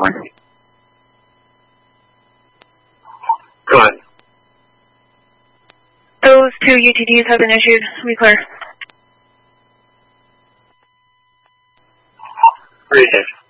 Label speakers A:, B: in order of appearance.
A: 1.
B: Go ahead.
A: Those 2 UTDs have been issued. We clear.
B: Appreciate it.